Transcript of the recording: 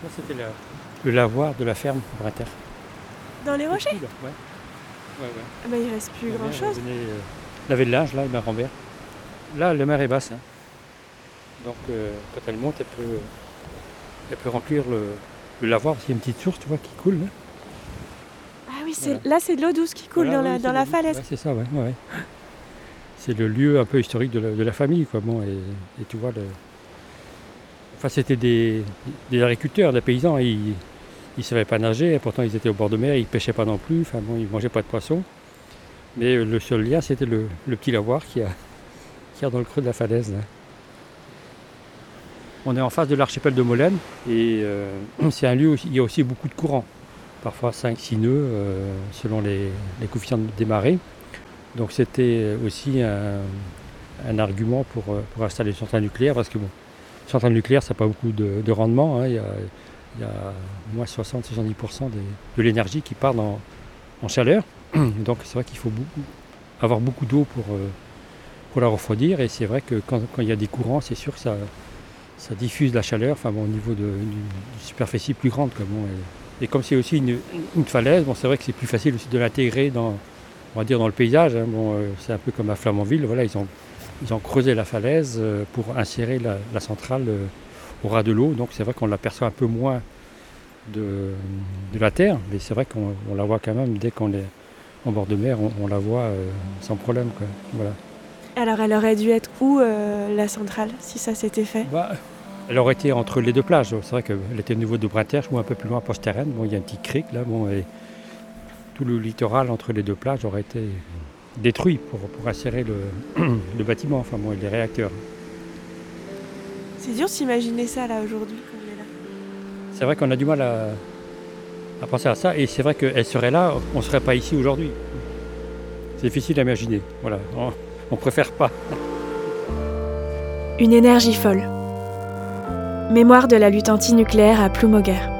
Ça, c'était le lavoir de la ferme Brinter. Dans les rochers? Ouais. Ah bah, il reste plus grand chose. Laver le linge, là, la mer. Là, la mer est basse. Hein. Donc, quand elle monte, elle peut remplir le lavoir. Il y a une petite source, tu vois, qui coule. Là, Ah oui, là, c'est de l'eau douce qui coule dans la falaise. Ouais, c'est ça, ouais. C'est le lieu un peu historique de la famille, quoi. Bon, et tu vois, enfin, c'était des agriculteurs, des paysans. Ils ne savaient pas nager, pourtant ils étaient au bord de mer, ils ne pêchaient pas non plus. Enfin bon, ils ne mangeaient pas de poisson. Mais le seul lien, c'était le petit lavoir qu'il y a dans le creux de la falaise. Là. On est en face de l'archipel de Molène et c'est un lieu où il y a aussi beaucoup de courants. Parfois 5-6 nœuds selon les coefficients des marées. Donc c'était aussi un argument pour installer une centrale nucléaire parce que bon, une centrale nucléaire ça n'a pas beaucoup de rendement. Hein. Il y a moins 60-70% de l'énergie qui part en chaleur. Donc c'est vrai qu'il faut avoir beaucoup d'eau pour la refroidir. Et c'est vrai que quand il y a des courants, c'est sûr que ça diffuse la chaleur enfin, bon, au niveau d'une superficie plus grande. Quoi, bon, et comme c'est aussi une falaise, bon, c'est vrai que c'est plus facile aussi de l'intégrer dans le paysage. Hein. Bon, c'est un peu comme à Flamanville. Voilà, ils ont creusé la falaise pour insérer la centrale au ras de l'eau. Donc c'est vrai qu'on l'aperçoit un peu moins de la terre, mais c'est vrai qu'on la voit quand même dès qu'on est en bord de mer, on la voit sans problème. Quoi. Voilà. Alors elle aurait dû être où la centrale si ça s'était fait? Elle aurait été entre les deux plages. C'est vrai qu'elle était au niveau de Brinter ou un peu plus loin à Posteren. Bon, il y a un petit crique là. Bon, et tout le littoral entre les deux plages aurait été détruit pour insérer le bâtiment, enfin bon, et les réacteurs. C'est dur de s'imaginer ça là aujourd'hui comme elle est là. C'est vrai qu'on a du mal à penser à ça et c'est vrai qu'elle serait là, on ne serait pas ici aujourd'hui. C'est difficile à imaginer. Voilà, on préfère pas. Une énergie folle. Mémoire de la lutte anti-nucléaire à Ploumoguer.